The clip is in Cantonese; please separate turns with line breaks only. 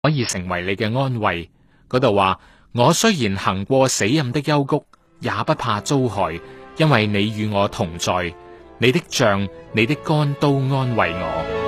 可以成為你嘅安慰。嗰度話，我雖然行過死蔭的幽谷，也不怕遭害，因為你與我同在，你的杖、你的竿都安慰我。